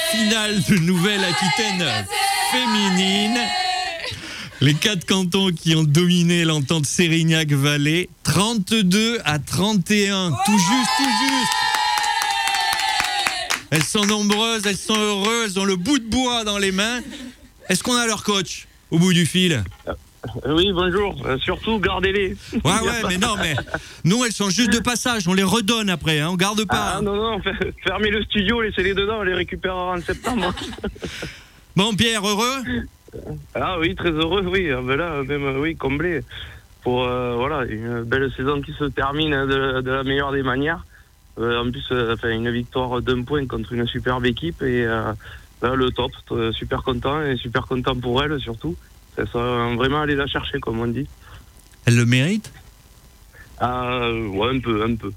finale de Nouvelle-Aquitaine féminine. Les 4 cantons qui ont dominé l'entente Sérignac-Vallée, 32-31, tout juste. Elles sont nombreuses, elles sont heureuses, elles ont le bout de bois dans les mains. Est-ce qu'on a leur coach au bout du fil ? Oui, bonjour. Surtout, gardez-les. Ouais, mais nous, elles sont juste de passage. On les redonne après, on garde pas. Ah non, fermez le studio, laissez-les dedans, on les récupérera en septembre. Bon, Pierre, heureux ? Ah oui, très heureux, oui. Ben là, même, oui, comblé. Pour, une belle saison qui se termine de la meilleure des manières. En plus, une victoire d'1 point contre une superbe équipe. Et là, le top. Super content pour elle, surtout. Ça vraiment aller la chercher, comme on dit. Elle le mérite ? Ouais, un peu. Un peu.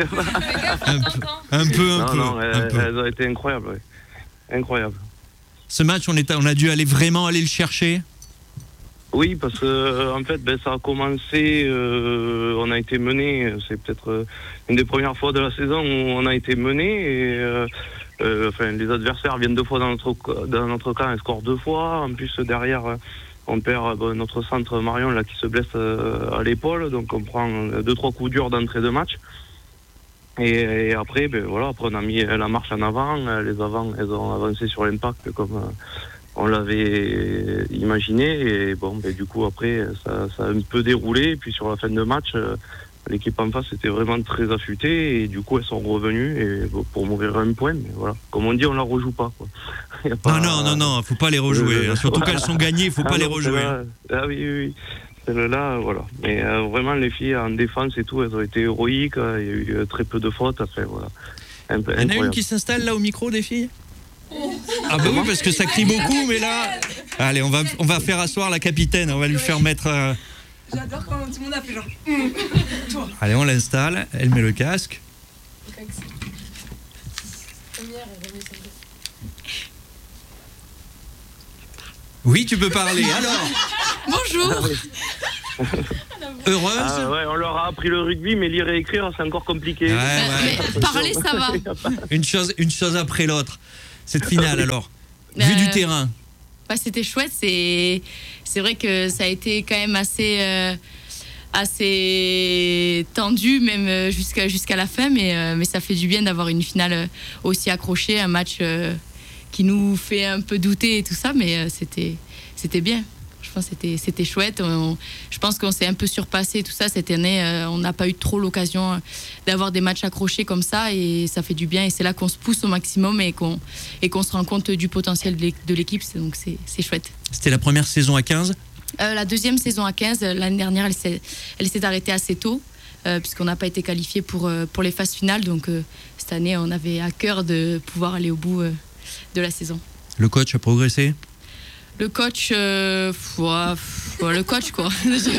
Non, elles ont été incroyables, ouais. Incroyable. Ce match, on a dû vraiment aller le chercher ? Oui, parce que en fait, ça a commencé, on a été mené, c'est peut-être une des premières fois de la saison où on a été mené et les adversaires viennent 2 fois dans notre camp et scorent 2 fois. En plus, derrière, on perd notre centre Marion là qui se blesse à l'épaule, donc on prend 2-3 coups durs d'entrée de match. Et après, après on a mis la marche en avant. Les avants, elles ont avancé sur l'impact comme on l'avait imaginé. Et du coup, après, ça a un peu déroulé. Et puis sur la fin de match, l'équipe en face était vraiment très affûtée. Et du coup, elles sont revenues pour m'ouvrir 1 point. Mais voilà, comme on dit, on la rejoue pas, quoi. Non, faut pas les rejouer. Surtout qu'elles sont gagnées, faut pas les rejouer. Oui. Celle-là, voilà. Mais vraiment, les filles en défense et tout, elles ont été héroïques. Il y a eu très peu de fautes. Voilà. Il y en a une qui s'installe là au micro des filles ? Ah bah oui, parce que ça crie beaucoup, mais là... Allez, on va faire asseoir la capitaine. On va lui faire mettre... J'adore quand tout le monde a fait genre... Toi. Allez, on l'installe. Elle met le casque. Oui, tu peux parler. Alors, bonjour. Heureuse. On leur a appris le rugby, mais lire et écrire, c'est encore compliqué. Mais parler, ça va. Une chose après l'autre. Cette finale, alors, vue du terrain. C'était chouette. C'est vrai que ça a été quand même assez tendu, même jusqu'à la fin. Mais ça fait du bien d'avoir une finale aussi accrochée, un match qui nous fait un peu douter et tout ça, mais c'était bien. Je pense que c'était chouette. Je pense qu'on s'est un peu surpassé tout ça cette année. On n'a pas eu trop l'occasion d'avoir des matchs accrochés comme ça et ça fait du bien. Et c'est là qu'on se pousse au maximum et qu'on se rend compte du potentiel de l'équipe. Donc c'est chouette. C'était la première saison à 15 ? La deuxième saison à 15. L'année dernière, elle s'est arrêtée assez tôt puisqu'on n'a pas été qualifié pour les phases finales. Donc cette année, on avait à cœur de pouvoir aller au bout de la saison. Le coach a progressé ? Le coach, le coach quoi.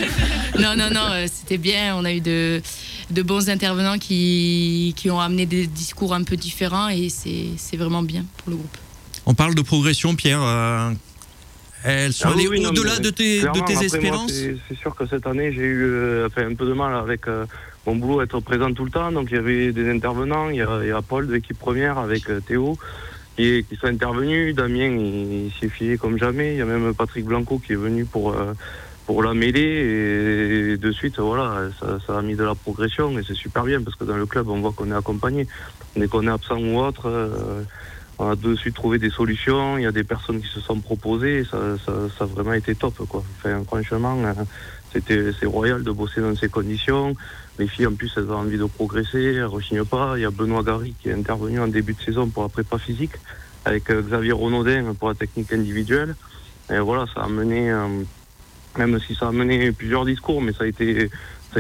Non, c'était bien. On a eu de bons intervenants qui ont amené des discours un peu différents et c'est vraiment bien pour le groupe. On parle de progression, Pierre. Elles sont allées au-delà de tes espérances. Moi, c'est sûr que cette année, j'ai eu un peu de mal avec mon boulot, être présent tout le temps. Donc il y avait des intervenants. Il y a Paul de l'équipe première avec Théo. Qui sont intervenus. Damien, il s'est fié comme jamais. Il y a même Patrick Blanco qui est venu pour la mêlée. Et de suite, voilà, ça a mis de la progression. Et c'est super bien parce que dans le club, on voit qu'on est accompagné. Dès qu'on est absent ou autre, on a de suite trouvé des solutions. Il y a des personnes qui se sont proposées. Et ça a vraiment été top, quoi. Franchement, c'est royal de bosser dans ces conditions. Les filles, en plus, elles ont envie de progresser, elles ne rechignent pas. Il y a Benoît Gary qui est intervenu en début de saison pour la prépa physique, avec Xavier Renaudin pour la technique individuelle. Et voilà, ça a mené, même si ça a mené plusieurs discours, mais ça a été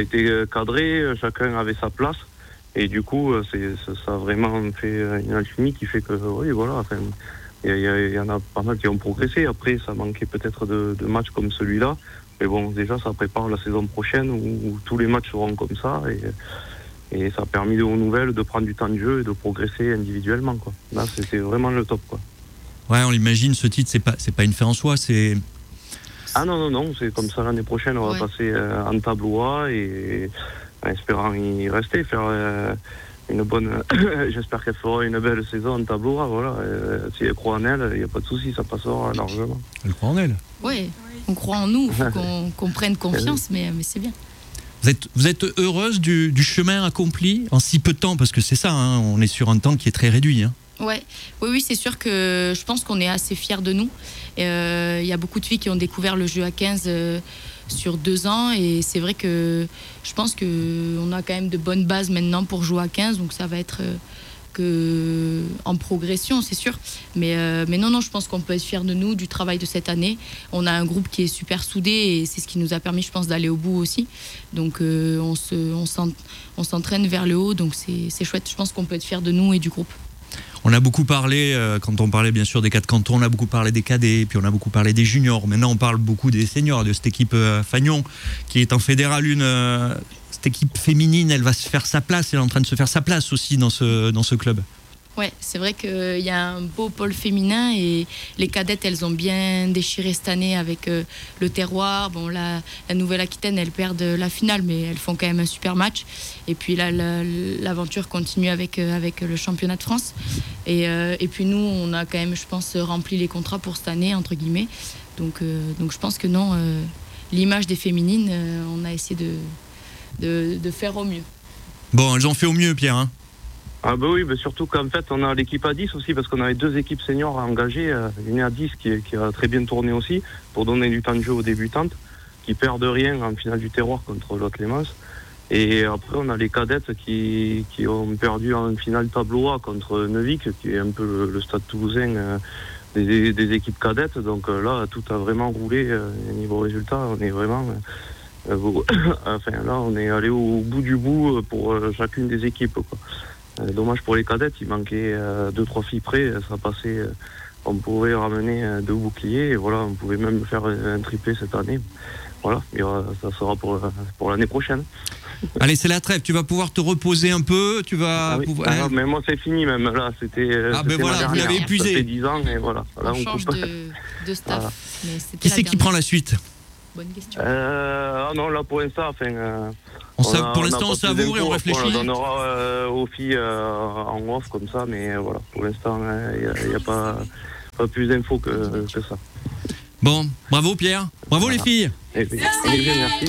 cadré, chacun avait sa place. Et du coup, ça a vraiment fait une alchimie qui fait que, oui, voilà, il y en a pas mal qui ont progressé. Après, ça manquait peut-être de matchs comme celui-là. Mais bon, déjà, ça prépare la saison prochaine où tous les matchs seront comme ça. Et ça a permis aux nouvelles de prendre du temps de jeu et de progresser individuellement, quoi. Là, c'était vraiment le top, quoi. Ouais, on l'imagine, ce titre, c'est pas une fin en soi, c'est... Ah non, c'est comme ça l'année prochaine, on va passer en tableau A et en espérant y rester, faire une bonne. J'espère qu'elle fera une belle saison en tableau. Voilà. Si elle croit en elle, il n'y a pas de souci, ça passera largement. Elle croit en elle. Oui, on croit en nous, il faut qu'on prenne confiance, mais c'est bien. Vous êtes heureuse du chemin accompli en si peu de temps, parce que c'est ça, hein, on est sur un temps qui est très réduit. Hein. Oui, c'est sûr que je pense qu'on est assez fiers de nous. Il y a beaucoup de filles qui ont découvert le jeu à 15 sur 2 ans, et c'est vrai que je pense qu'on a quand même de bonnes bases maintenant pour jouer à 15, donc ça va être que en progression, c'est sûr. Mais non, je pense qu'on peut être fiers de nous, du travail de cette année. On a un groupe qui est super soudé, et c'est ce qui nous a permis, je pense, d'aller au bout aussi. Donc on s'entraîne vers le haut, donc c'est chouette. Je pense qu'on peut être fiers de nous et du groupe. On a beaucoup parlé, quand on parlait bien sûr des 4 cantons, on a beaucoup parlé des cadets, puis on a beaucoup parlé des juniors. Maintenant, on parle beaucoup des seniors, de cette équipe Fagnon, qui est en fédéral 1. Cette équipe féminine, elle va se faire sa place, elle est en train de se faire sa place aussi dans ce club. Ouais, c'est vrai qu'il y a un beau pôle féminin, et les cadettes, elles ont bien déchiré cette année avec le terroir. Bon, la Nouvelle-Aquitaine, elles perdent la finale, mais elles font quand même un super match. Et puis là, l'aventure continue avec le championnat de France. Et puis nous, on a quand même, je pense, rempli les contrats pour cette année, entre guillemets. Donc je pense que non, l'image des féminines, on a essayé de faire au mieux. Bon, elles ont fait au mieux, Pierre, hein. Ah bah oui, surtout qu'en fait on a l'équipe à 10 aussi, parce qu'on avait 2 équipes seniors à engager, une à 10 qui a très bien tourné aussi, pour donner du temps de jeu aux débutantes, qui perdent rien en finale du terroir contre Lot-Lémence. Et après on a les cadettes qui ont perdu en finale tableau A contre Neuvic, qui est un peu le stade toulousain des équipes cadettes. Donc là tout a vraiment roulé niveau résultat, on est vraiment... enfin là on est allé au bout du bout pour chacune des équipes, quoi. Dommage pour les cadettes, il manquait 2-3 filles près, ça passait, on pouvait ramener 2 boucliers, et voilà, on pouvait même faire un triplé cette année. Voilà, et ça sera pour l'année prochaine. Allez, c'est la trêve, tu vas pouvoir te reposer un peu, tu vas pouvoir... Non, mais moi c'est fini même, là, c'était... ben voilà, vous l'avez épuisé. Ça fait 10 ans, et voilà. Là, on change de staff. Voilà. Qui c'est qui prend la suite? Bonne question. Non, là pour l'instant, enfin... pour l'instant, on savoure et on réfléchit. On donnera aux filles en off comme ça, mais voilà, pour l'instant, il n'y a pas plus d'infos que ça. Bon, bravo Pierre, bravo les filles. Merci.